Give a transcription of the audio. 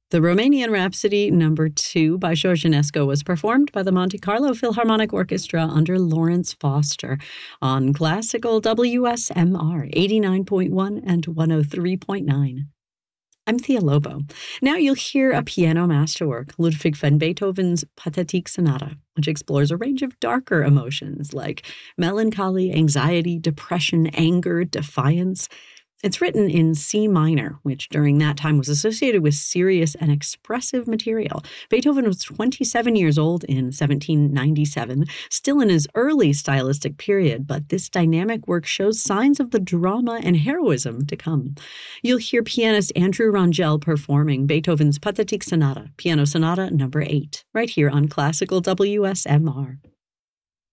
The Romanian Rhapsody No. 2 by Georgianesco was performed by the Monte Carlo Philharmonic Orchestra under Lawrence Foster on classical WSMR 89.1 and 103.9. I'm Thea Lobo. Now you'll hear a piano masterwork, Ludwig van Beethoven's Pathetique Sonata, which explores a range of darker emotions like melancholy, anxiety, depression, anger, defiance. It's written in C minor, which during that time was associated with serious and expressive material. Beethoven was 27 years old in 1797, still in his early stylistic period, but this dynamic work shows signs of the drama and heroism to come. You'll hear pianist Andrew Rangel performing Beethoven's Pathetique Sonata, Piano Sonata No. 8, right here on Classical WSMR.